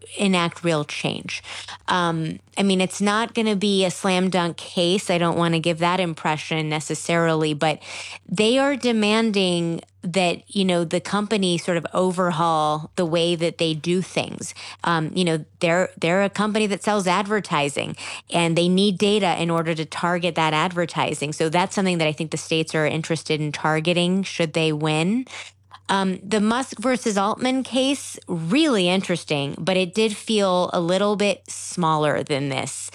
enact real change. I mean, it's not going to be a slam dunk case. I don't want to give that impression necessarily, but they are demanding that, the company sort of overhaul the way that they do things. They're a company that sells advertising, and they need data in order to target that advertising. So that's something that I think the states are interested in targeting should they win. The Musk versus Altman case, really interesting, but it did feel a little bit smaller than this.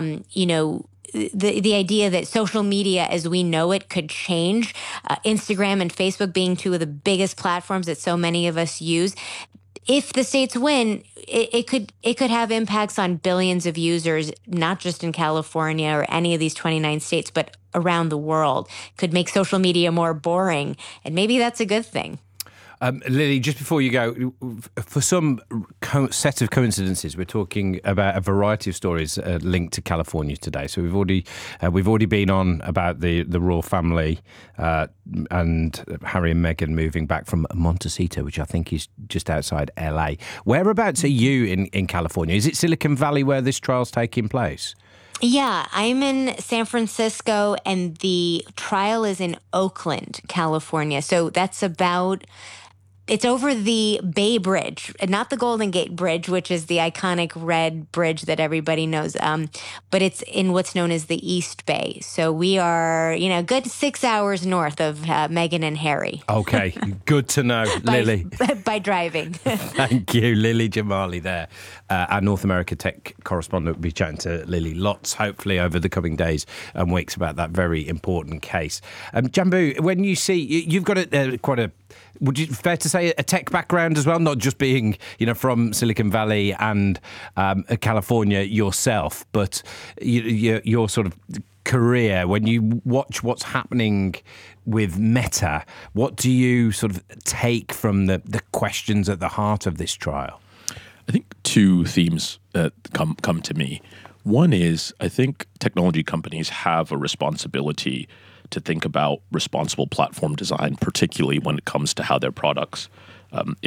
The idea that social media as we know it could change, Instagram and Facebook being two of the biggest platforms that so many of us use. If the states win, it could have impacts on billions of users, not just in California or any of these 29 states, but around the world. Could make social media more boring, and maybe that's a good thing. Lily, just before you go, for some set of coincidences, we're talking about a variety of stories linked to California today. So we've already been on about the royal family and Harry and Meghan moving back from Montecito, which I think is just outside LA. Whereabouts are you in California? Is it Silicon Valley where this trial's taking place? Yeah, I'm in San Francisco, and the trial is in Oakland, California. So that's it's over the Bay Bridge, not the Golden Gate Bridge, which is the iconic red bridge that everybody knows, but it's in what's known as the East Bay. So we are, a good 6 hours north of Meghan and Harry. Okay, good to know, Lily. By driving. Thank you, Lily Jamali there. Our North America tech correspondent will be chatting to Lily lots, hopefully, over the coming days and weeks about that very important case. Jambu, when you see, you've got quite a, would you fair to say, a tech background as well, not just being, from Silicon Valley and California yourself, but your sort of career, when you watch what's happening with Meta, what do you sort of take from the questions at the heart of this trial? I think two themes come to me. One is, I think technology companies have a responsibility to think about responsible platform design, particularly when it comes to how their products